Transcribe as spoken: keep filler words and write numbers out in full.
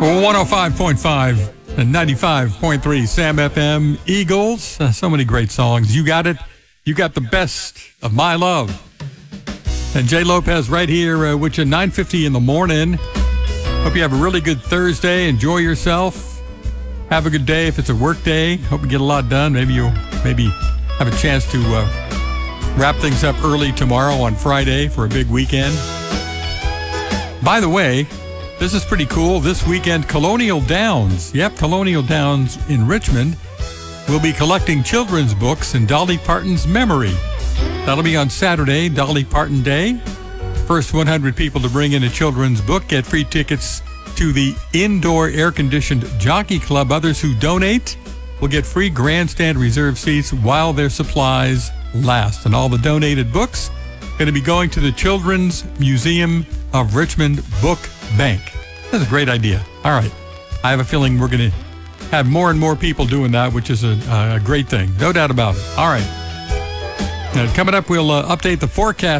one oh five point five and ninety-five point three Sam F M Eagles. Uh, so many great songs. You got it. You got the best of my love. And Jay Lopez right here uh, with you, nine fifty in the morning. Hope you have a really good Thursday. Enjoy yourself. Have a good day if it's a work day. Hope you get a lot done. Maybe you'll maybe have a chance to uh, wrap things up early tomorrow on Friday for a big weekend. By the way, this is pretty cool. This weekend, Colonial Downs, yep, Colonial Downs in Richmond, will be collecting children's books in Dolly Parton's memory. That'll be on Saturday, Dolly Parton Day. First one hundred people to bring in a children's book get free tickets to the indoor air-conditioned Jockey Club. Others who donate will get free grandstand reserve seats while their supplies last. And all the donated books are going to be going to the Children's Museum of Richmond Book Bank. That's a great idea. All right. I have a feeling we're going to have more and more people doing that, which is a, a great thing. No doubt about it. All right. Now, coming up, we'll uh, update the forecast.